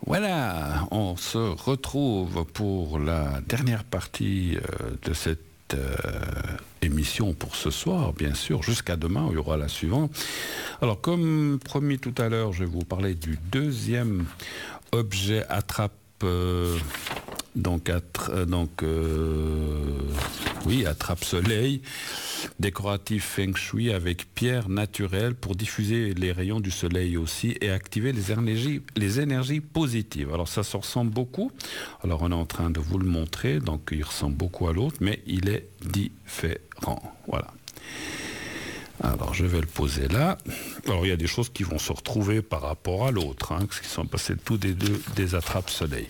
Voilà, on se retrouve pour la dernière partie de cette émission pour ce soir, bien sûr. Jusqu'à demain, il y aura la suivante. Alors, comme promis tout à l'heure, je vais vous parler du deuxième objet attrape-soleil, décoratif Feng Shui avec pierre naturelle pour diffuser les rayons du soleil aussi et activer les énergies positives. Alors ça se ressemble beaucoup. Alors on est en train de vous le montrer, donc il ressemble beaucoup à l'autre, mais il est différent. Voilà. Alors je vais le poser là. Alors il y a des choses qui vont se retrouver par rapport à l'autre, qui sont passés tous des attrape-soleil.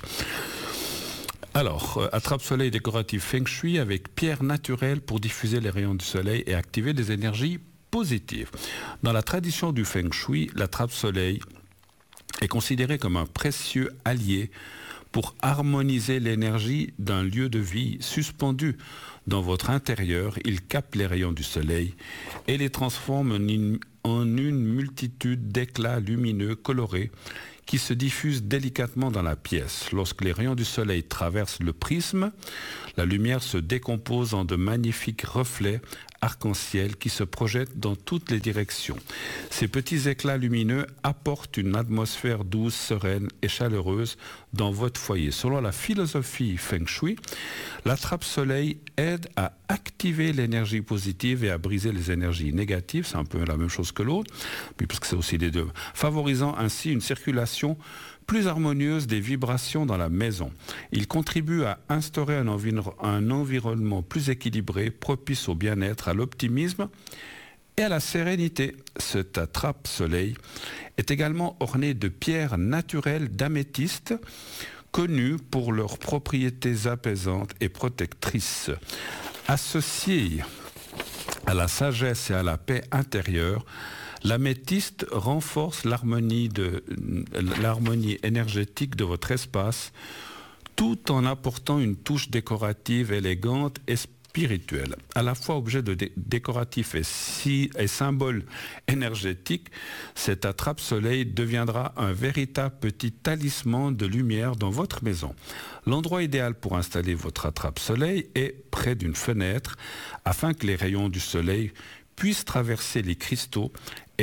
Alors, attrape-soleil décoratif Feng Shui avec pierre naturelle pour diffuser les rayons du soleil et activer les énergies positives. Dans la tradition du Feng Shui, l'attrape-soleil est considéré comme un précieux allié pour harmoniser l'énergie d'un lieu de vie suspendu dans votre intérieur. Il capte les rayons du soleil et les transforme en une multitude d'éclats lumineux colorés qui se diffusent délicatement dans la pièce. Lorsque les rayons du soleil traversent le prisme, la lumière se décompose en de magnifiques reflets arc-en-ciel qui se projettent dans toutes les directions. Ces petits éclats lumineux apportent une atmosphère douce, sereine et chaleureuse dans votre foyer. Selon la philosophie Feng Shui, l'attrape-soleil aide à activer l'énergie positive et à briser les énergies négatives. C'est un peu la même chose que l'autre, puisque c'est aussi les deux. Favorisant ainsi une circulation plus harmonieuse des vibrations dans la maison. Il contribue à instaurer un environnement plus équilibré, propice au bien-être, à l'optimisme et à la sérénité. Cet attrape-soleil est également orné de pierres naturelles d'améthyste, connues pour leurs propriétés apaisantes et protectrices. Associées à la sagesse et à la paix intérieure, l'améthyste renforce l'harmonie énergétique de votre espace tout en apportant une touche décorative élégante et spirituelle. À la fois objet décoratif et symbole énergétique, cet attrape-soleil deviendra un véritable petit talisman de lumière dans votre maison. L'endroit idéal pour installer votre attrape-soleil est près d'une fenêtre afin que les rayons du soleil puissent traverser les cristaux et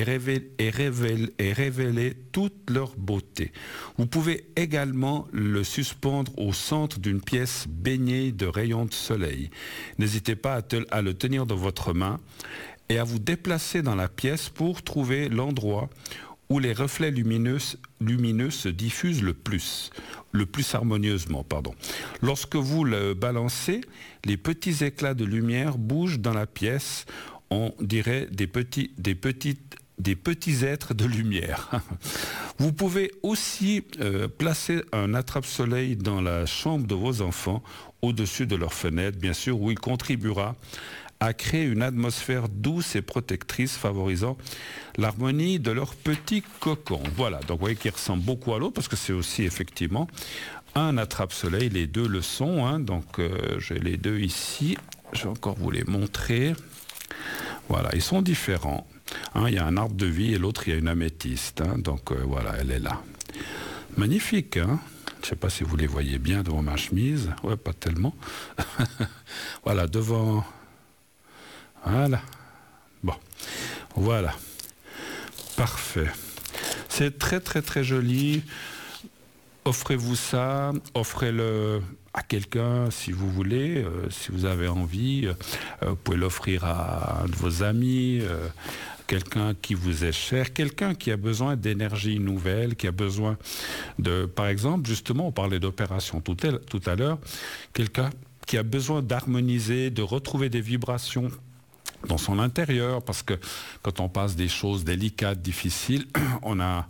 révéler toute leur beauté. Vous pouvez également le suspendre au centre d'une pièce baignée de rayons de soleil. N'hésitez pas à le tenir dans votre main et à vous déplacer dans la pièce pour trouver l'endroit où les reflets lumineux se diffusent le plus harmonieusement. Lorsque vous le balancez, les petits éclats de lumière bougent dans la pièce. On dirait des petits êtres de lumière. Vous pouvez aussi placer un attrape-soleil dans la chambre de vos enfants, au-dessus de leur fenêtre, bien sûr, où il contribuera à créer une atmosphère douce et protectrice, favorisant l'harmonie de leur petit cocon. Voilà, donc vous voyez qu'il ressemble beaucoup à l'autre, parce que c'est aussi effectivement un attrape-soleil, les deux le sont, donc j'ai les deux ici, je vais encore vous les montrer. Voilà, ils sont différents. Il y a un arbre de vie et l'autre, il y a une améthyste. Donc voilà, elle est là. Magnifique, Je ne sais pas si vous les voyez bien devant ma chemise. Ouais, pas tellement. Voilà, devant... Voilà. Bon, voilà. Parfait. C'est très, très, très joli. Offrez-vous ça, offrez-le à quelqu'un si vous voulez, si vous avez envie. Vous pouvez l'offrir à un de vos amis, quelqu'un qui vous est cher, quelqu'un qui a besoin d'énergie nouvelle, qui a besoin de... Par exemple, justement, on parlait d'opération tout à l'heure, quelqu'un qui a besoin d'harmoniser, de retrouver des vibrations dans son intérieur, parce que quand on passe des choses délicates, difficiles, on a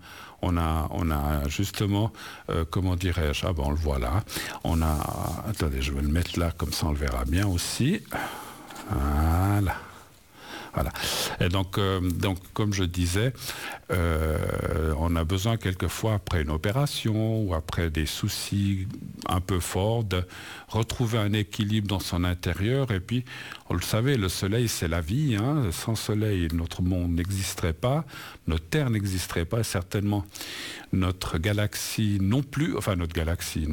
justement, comment dirais-je, on le voit là, attendez, je vais le mettre là, comme ça on le verra bien aussi, voilà. Et donc, comme je disais, on a besoin quelquefois, après une opération ou après des soucis un peu forts, de retrouver un équilibre dans son intérieur. Et puis, vous le savez, le soleil, c'est la vie. Sans soleil, notre monde n'existerait pas, notre terre n'existerait pas, et certainement notre galaxie non plus, enfin notre galaxie,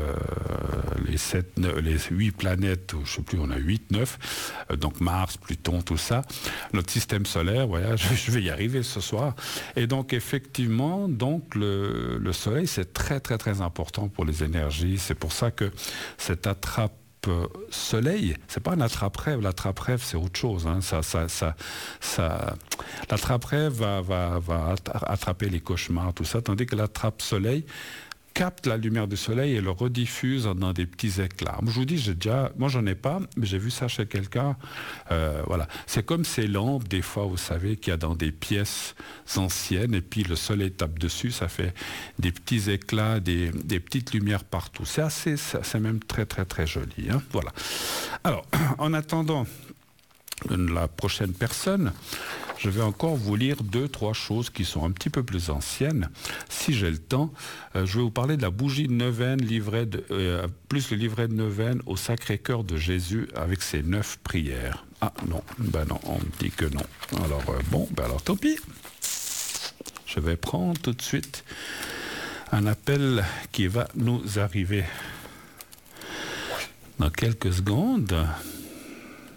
les 8 planètes, je ne sais plus, on a 8, 9, donc Mars, Pluton, tout ça, notre système solaire, voilà, je vais y arriver ce soir. Et donc effectivement, donc le Soleil, c'est très très très important pour les énergies. C'est pour ça que cette attrape Soleil, c'est pas un attrape-rêve. L'attrape-rêve, c'est autre chose. Hein. L'attrape-rêve va attraper les cauchemars, tout ça, tandis que l'attrape-Soleil capte la lumière du soleil et le rediffuse dans des petits éclats. Moi, je vous dis, moi j'en ai pas, mais j'ai vu ça chez quelqu'un. Voilà, c'est comme ces lampes des fois, vous savez, qu'il y a dans des pièces anciennes, et puis le soleil tape dessus, ça fait des petits éclats, des petites lumières partout. C'est même très très très joli. Hein. Voilà. Alors, en attendant la prochaine personne, je vais encore vous lire 2-3 choses qui sont un petit peu plus anciennes. Si j'ai le temps, je vais vous parler de la bougie de neuvaine, plus le livret de neuvaine au Sacré-Cœur de Jésus avec ses 9 prières. Ah non, non, on me dit que non. Alors alors tant pis. Je vais prendre tout de suite un appel qui va nous arriver dans quelques secondes.